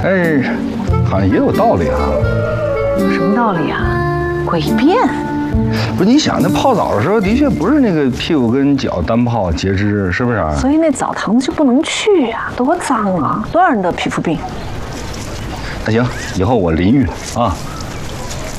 哎，好像也有道理啊。 什么道理啊？诡辩。 不是，你想那泡澡的时候，的确不是那个屁股跟脚单泡截肢，是不是啊？ 所以那澡堂子就不能去啊，多脏啊，多少人得皮肤病。 那行，以后我淋浴啊。